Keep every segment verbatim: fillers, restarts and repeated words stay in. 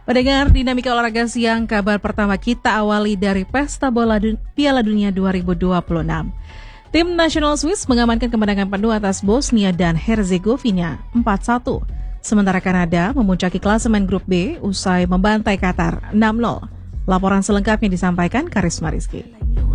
Pendengar Dinamika Olahraga Siang, kabar pertama kita awali dari Pesta Bola Dun- Piala Dunia dua ribu dua puluh enam. Tim nasional Swiss mengamankan kemenangan penuh atas Bosnia dan Herzegovina empat satu. Sementara Kanada memuncaki klasemen grup B usai membantai Qatar enam nol. Laporan selengkapnya disampaikan Karisma Rizky.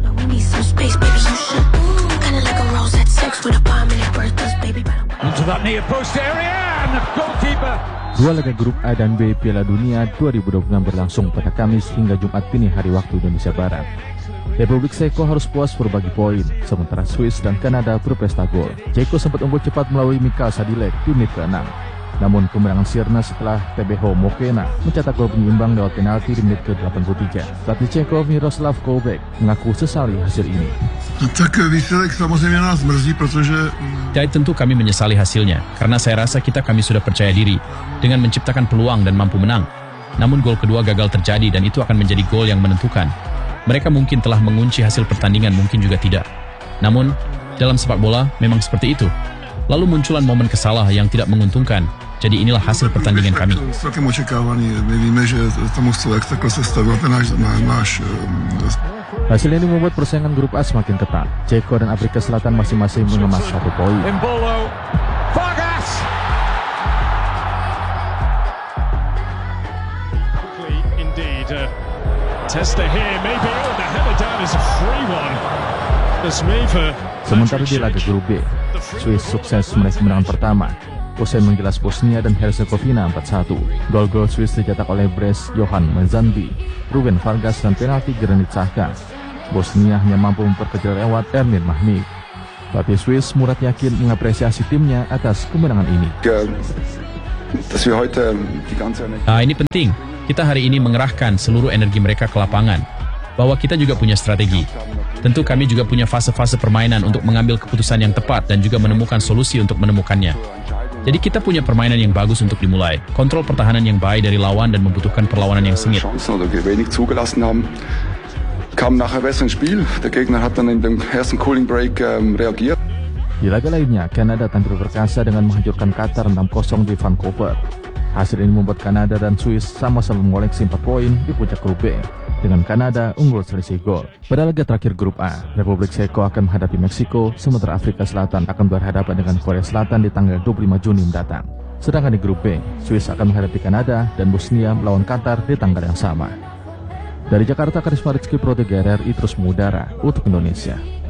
Dua laga grup A dan B Piala Dunia dua ribu dua puluh enam berlangsung pada Kamis hingga Jumat dini hari waktu Indonesia Barat. Republik Ceko harus puas berbagi poin, sementara Swiss dan Kanada berpesta gol. Ceko sempat unggul cepat melalui Mikael Sadilek di menit keenam. Namun kemenangan sirna setelah Tebeho Mokena mencetak gol penyeimbang lewat penalti di menit ke delapan puluh tiga. Pelatih Ceko Miroslav Koubek mengaku sesali hasil ini. Tak výsledek samozřejmě nás mrzí, protože... Ya, tentu kami menyesali hasilnya, karena saya rasa kita kami sudah percaya diri dengan menciptakan peluang dan mampu menang. Namun gol kedua gagal terjadi dan itu akan menjadi gol yang menentukan. Mereka mungkin telah mengunci hasil pertandingan, mungkin juga tidak. Namun, dalam sepak bola memang seperti itu. Lalu munculan momen kesalah yang tidak menguntungkan. Jadi inilah hasil pertandingan kami. Hasil ini membuat persaingan grup A semakin ketat. Ceko dan Afrika Selatan masing-masing mengemas satu poin. Sementara di laga grup B, Swiss sukses meraih kemenangan pertama usai menggilas Bosnia dan Herzegovina empat satu. Gol-gol Swiss dicetak oleh Bres Johan Menzandi, Ruben Vargas dan penalti Granit Xhaka. Bosnia hanya mampu memperkecil lewat Ermin Mahmik. Pelatih Swiss Murat yakin mengapresiasi timnya atas kemenangan ini. Nah, ini penting. Kita hari ini mengerahkan seluruh energi mereka ke lapangan. Bahwa kita juga punya strategi. Tentu kami juga punya fase-fase permainan untuk mengambil keputusan yang tepat dan juga menemukan solusi untuk menemukannya. Jadi kita punya permainan yang bagus untuk dimulai. Kontrol pertahanan yang baik dari lawan dan membutuhkan perlawanan yang sengit. Kam nachher besser ins Spiel. Der Gegner hat dann in dem ersten cooling break ähm, reagiert. Di laga lainnya, Kanada tampil perkasa dengan menghancurkan Qatar enam kosong di Vancouver. Hasil ini membuat Kanada dan Swiss sama-sama mengoleksi empat poin di puncak grup B, dengan Kanada unggul selisih gol. Pada laga terakhir grup A, Republik Ceko akan menghadapi Meksiko, sementara Afrika Selatan akan berhadapan dengan Korea Selatan di tanggal dua puluh lima Juni mendatang. Sedangkan di grup B, Swiss akan menghadapi Kanada dan Bosnia melawan Qatar di tanggal yang sama. Dari Jakarta, Karisma Rizky, Pro tiga R R I terus mengudara untuk Indonesia.